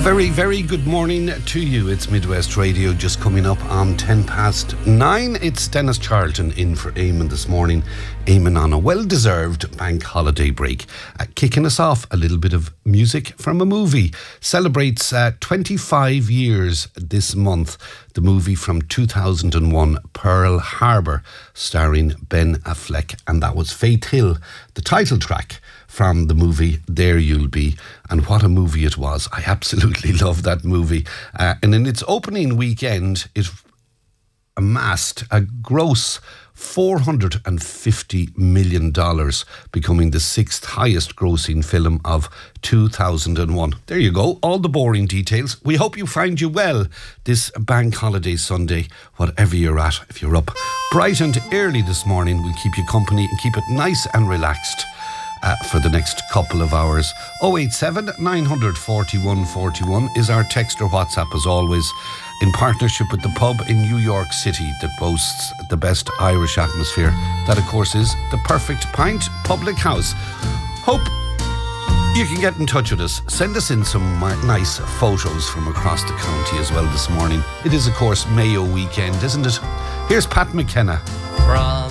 Very, very good morning to you. It's Midwest Radio, just coming up on 9:10. It's Dennis Charlton in for Eamon this morning. Eamon on a well-deserved bank holiday break. Kicking us off, a little bit of music from a movie. Celebrates 25 years this month. The movie from 2001, Pearl Harbor, starring Ben Affleck. And that was Faith Hill, the title track from the movie There You'll Be. And what a movie it was. I absolutely love that movie. And in its opening weekend, it amassed a gross $450 million, becoming the sixth highest grossing film of 2001. There you go, all the boring details. We hope you find you well this bank holiday Sunday, whatever you're at. If you're up bright and early this morning, we'll keep you company and keep it nice and relaxed for the next couple of hours. 087 941 41 is our text or WhatsApp, as always, in partnership with the pub in New York City that boasts the best Irish atmosphere. That, of course, is the Perfect Pint Public House. Hope you can get in touch with us. Send us in some nice photos from across the county as well this morning. It is, of course, Mayo weekend, isn't it? Here's Pat McKenna. From